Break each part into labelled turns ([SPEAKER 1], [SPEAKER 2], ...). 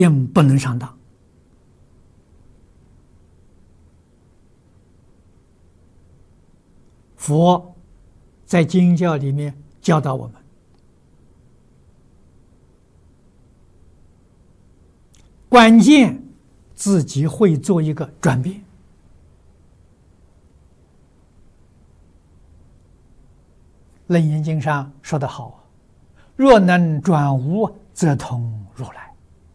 [SPEAKER 1] 并不能上当。佛在经教里面教导我们，关键自己会做一个转变。楞严经上说得好：“若能转无，则通如来。”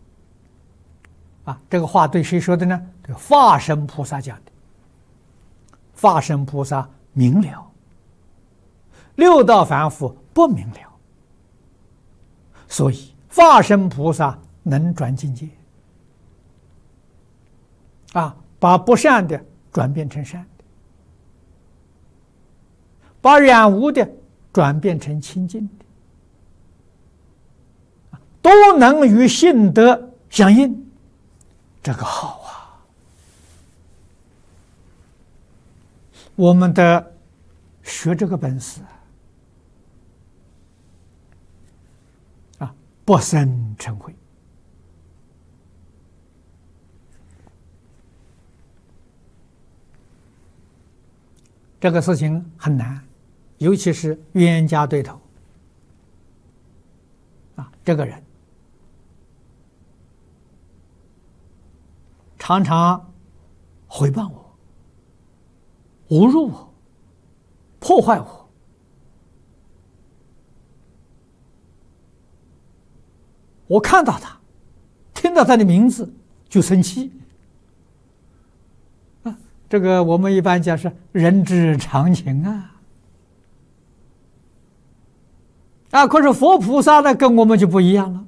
[SPEAKER 1] 这个话对谁说的呢？对化身菩萨讲的。化身菩萨明了，六道凡夫不明了，所以化身菩萨能转境界，把不善的转变成善的，把染污的转变成清净的，都能与性德相应，这个好啊！我们得学这个本事不生嗔恚。这个事情很难，尤其是冤家对头这个人常常诽谤我、侮辱我、破坏我，我看到他，听到他的名字就生气这个我们一般讲是人之常情可是佛菩萨呢，跟我们就不一样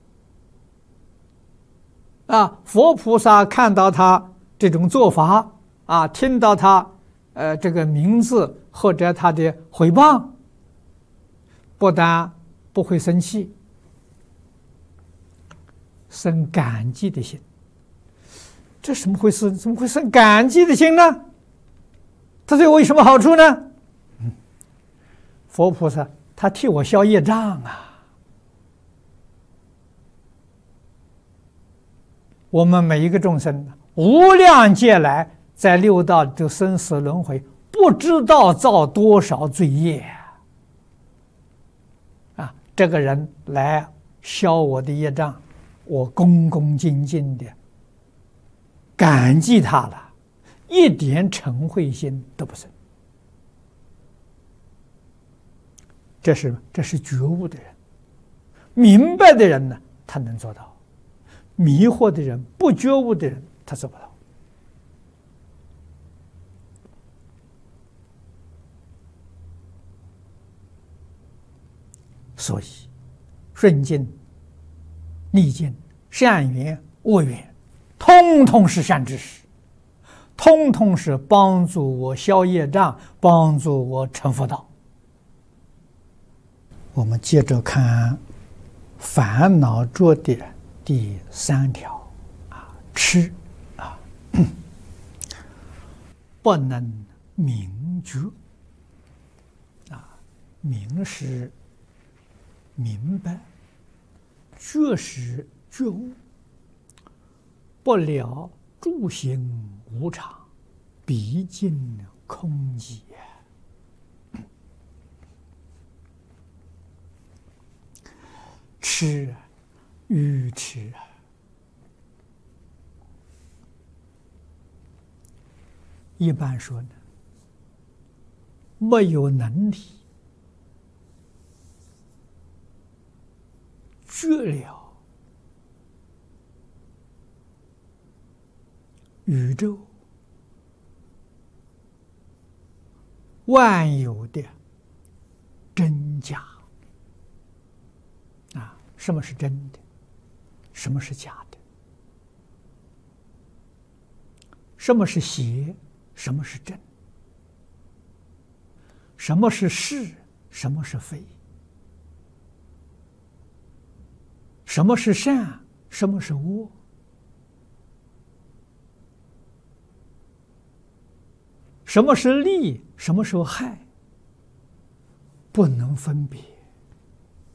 [SPEAKER 1] 了佛菩萨看到他这种做法听到他这个名字或者他的诽谤，不但不会生气，生感激的心。这怎么回事？怎么会生感激的心呢？他对我有什么好处呢？佛菩萨他替我消业障我们每一个众生无量劫来在六道的生死轮回，不知道造多少罪业这个人来消我的业障，我恭恭敬敬的感激他了，一点嗔恚心都不生。这是觉悟的人，明白的人呢，他能做到；迷惑的人、不觉悟的人，他做不到。所以，顺境、逆境、善缘、恶缘，通通是善知识，通通是帮助我消业障，帮助我成佛道。我们接着看烦恼着的第3条痴不能明觉明是明白，觉是觉悟，不了诸行无常，毕竟空寂。痴愚痴一般说呢，没有能力觉了宇宙万有的真假什么是真的，什么是假的，什么是邪，什么是正，什么是是，什么是非，什么是善，什么是恶，什么是利，什么是害，不能分别。